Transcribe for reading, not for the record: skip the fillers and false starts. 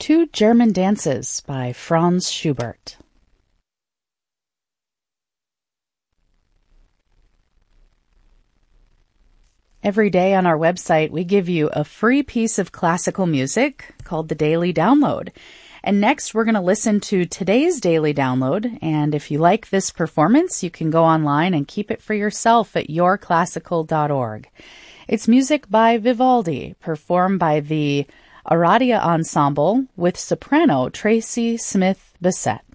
Two German Dances by Franz Schubert. Every day on our website, we give you a free piece of classical music called the Daily Download. And next, we're going to listen to today's Daily Download. And if you like this performance, you can go online and keep it for yourself at yourclassical.org. It's music by Vivaldi, performed by the Aradia Ensemble with soprano Tracy Smith Bissett.